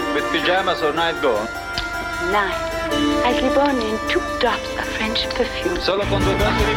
with pajamas or night gown? Night. I sleep only in 2 drops of French perfume. Solo con 2 gocce di